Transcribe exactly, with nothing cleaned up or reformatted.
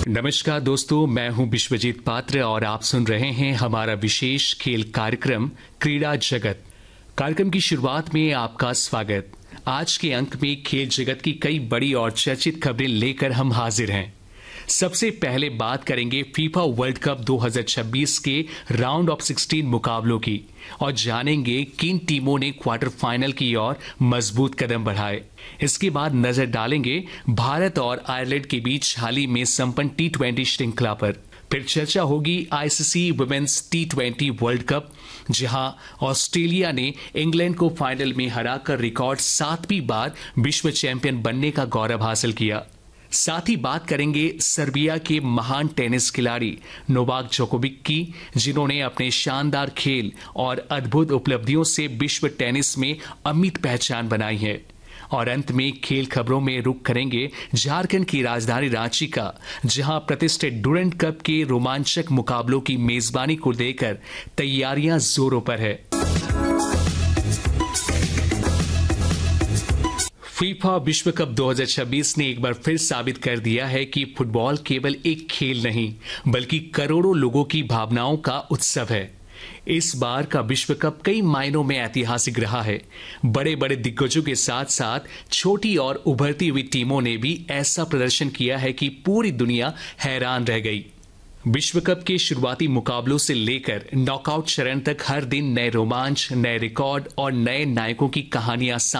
नमस्कार दोस्तों, मैं हूं विश्वजीत पात्र और आप सुन रहे हैं हमारा विशेष खेल कार्यक्रम क्रीड़ा जगत। कार्यक्रम की शुरुआत में आपका स्वागत। आज के अंक में खेल जगत की कई बड़ी और चर्चित खबरें लेकर हम हाजिर हैं। सबसे पहले बात करेंगे फीफा वर्ल्ड कप दो हज़ार छब्बीस के राउंड ऑफ सिक्सटीन मुकाबलों की और जानेंगे किन टीमों ने क्वार्टर फाइनल की ओर मजबूत कदम बढ़ाए। इसके बाद नजर डालेंगे भारत और आयरलैंड के बीच हाल ही में संपन्न टी ट्वेंटी श्रृंखला पर। फिर चर्चा होगी ICC women's T twenty world cup, जहां ऑस्ट्रेलिया ने इंग्लैंड को फाइनल में हराकर रिकॉर्ड सातवीं बार विश्व चैंपियन बनने का गौरव हासिल किया। साथ ही बात करेंगे सर्बिया के महान टेनिस खिलाड़ी नोवाक जोकोविक की, जिन्होंने अपने शानदार खेल और अद्भुत उपलब्धियों से विश्व टेनिस में अमिट पहचान बनाई है। और अंत में खेल खबरों में रुख करेंगे झारखंड की राजधानी रांची का, जहां प्रतिष्ठित डुरंड कप के रोमांचक मुकाबलों की मेजबानी को लेकर तैयारियां जोरों पर है। फीफा विश्व कप दो हज़ार छब्बीस ने एक बार फिर साबित कर दिया है कि फुटबॉल केवल एक खेल नहीं, बल्कि करोड़ों लोगों की भावनाओं का उत्सव है। इस बार का विश्व कप कई मायनों में ऐतिहासिक रहा है। बड़े बड़े दिग्गजों के साथ साथ छोटी और उभरती हुई टीमों ने भी ऐसा प्रदर्शन किया है कि पूरी दुनिया हैरान रह गई। विश्व कप के शुरुआती मुकाबलों से लेकर नॉकआउट चरण तक हर दिन नए रोमांच, नए रिकॉर्ड और नए नायकों की कहानियां